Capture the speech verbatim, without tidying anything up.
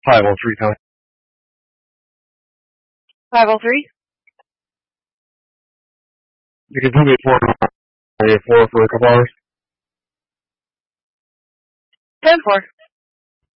five oh three, Tony. five oh three? You can put me at four, four for a couple hours. ten four.